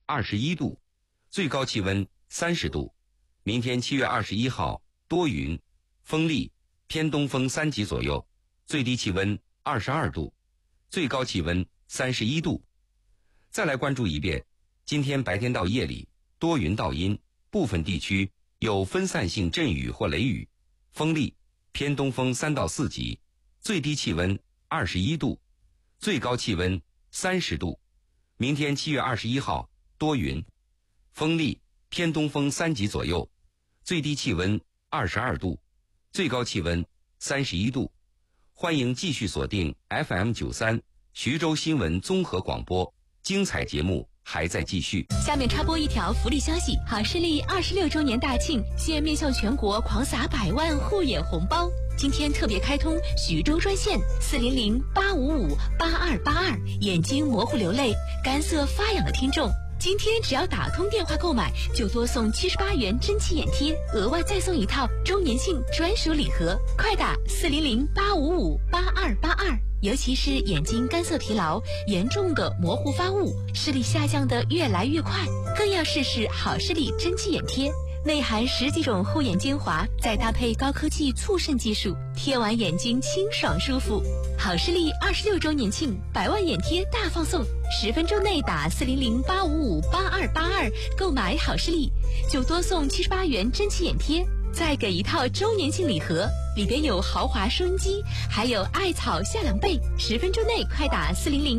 21度，最高气温30度。明天7月21号多云，风力，偏东风3级左右，最低气温22度，最高气温31度。再来关注一遍，今天白天到夜里多云到阴，部分地区有分散性阵雨或雷雨，风力，偏东风3到4级，最低气温21度，最高气温30度。明天7月21号多云，风力，偏东风3级左右，最低气温22度，最高气温31度。欢迎继续锁定 FM93 徐州新闻综合广播，精彩节目还在继续。 下面插播一条福利消息：好视力26周年大庆，现面向全国狂撒100万护眼红包。今天特别开通徐州专线400-855-8282，眼睛模糊流泪、干涩发痒的听众，今天只要打通电话购买，就多送78元真气眼贴，额外再送一套周年庆专属礼盒。快打400-855-8282。尤其是眼睛干涩疲劳、严重的模糊发雾、视力下降的越来越快，更要试试好视力真气眼贴。内含10几种护眼精华，再搭配高科技促渗技术，贴完眼睛清爽舒服。好视力26周年庆100万眼贴大放送，10分钟内打400-855-8282购买好视力，就多送78元真气眼贴，再给一套周年庆礼盒，里边有豪华收音机，还有艾草夏凉被。10分钟内快打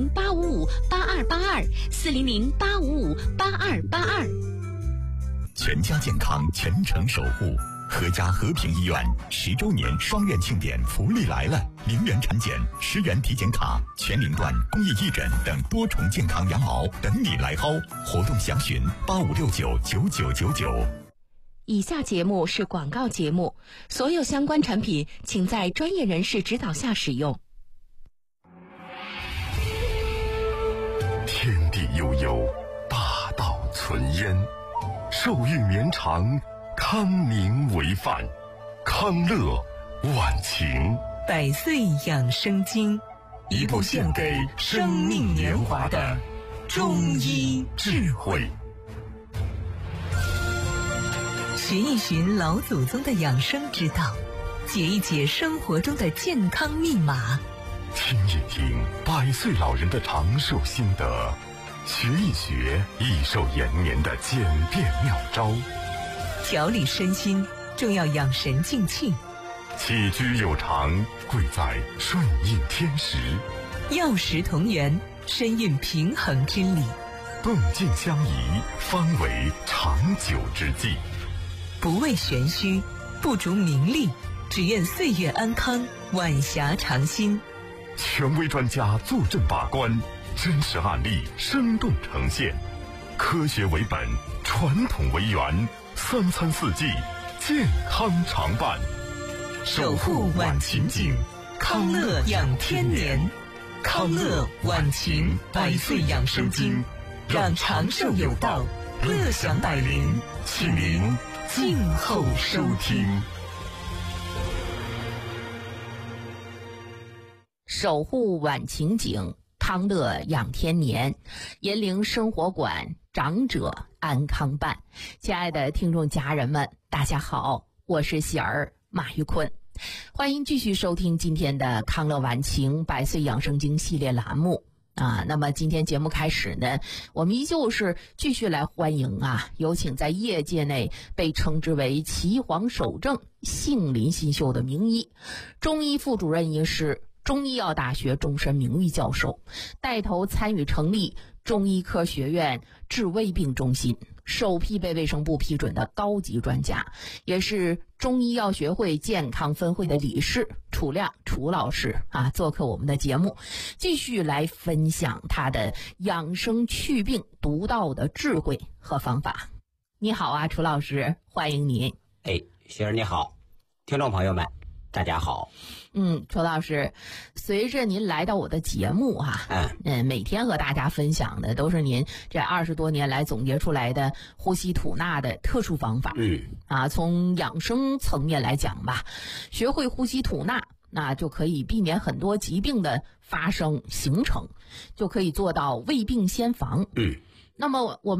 400-855-8282，400-855-8282。 全家健康，全程守护。合家和平医院10周年双元庆典福利来了！0元产检、10元体检卡、全龄段公益义诊等多重健康羊毛等你来薅。活动详询85699999。 以下节目是广告节目，所有相关产品请在专业人士指导下使用。 天地悠悠，大道存焉，寿欲绵长，康宁为范，康乐晚晴。 100岁养生经， 一部献给生命年华的中医智慧。 寻一寻老祖宗的养生之道，解一解生活中的健康密码， 听一听100岁老人的长寿心得，学一学益寿延年的简便妙招。 调理身心重要养神静气， 起居有常贵在顺应天时， 药食同源深蕴平衡之理， 动静相宜方为长久之计。 不为玄虚，不逐名利，只愿岁月安康，晚霞长新。 权威专家坐镇把关，真实案例生动呈现，科学为本，传统为源，3餐4季健康常伴， 守护晚晴景，康乐养天年。康乐晚晴100岁养生经，让长寿有道，乐享百龄，请您静候收听。 守护晚晴景，康乐养天年，银陵生活馆，长者安康办。亲爱的听众家人们，大家好，我是喜儿马玉坤，欢迎继续收听今天的康乐晚晴100岁养生经系列栏目。那么今天节目开始呢，我们依旧是继续来欢迎有请在业界内被称之为岐黄首正、杏林新秀的名医，中医副主任医师，中医药大学终身名誉教授，带头参与成立中医科学院治胃病中心，首批被卫生部批准的高级专家，也是中医药学会健康分会的理事楚亮楚老师做客我们的节目，继续来分享他的养生祛病独到的智慧和方法。你好楚老师，欢迎您。 雪儿你好，听众朋友们大家好。 楚老师，随着您来到我的节目每天和大家分享的都是您这20多年来总结出来的呼吸吐纳的特殊方法。从养生层面来讲吧，学会呼吸吐纳，那就可以避免很多疾病的发生形成，就可以做到未病先防。那么我们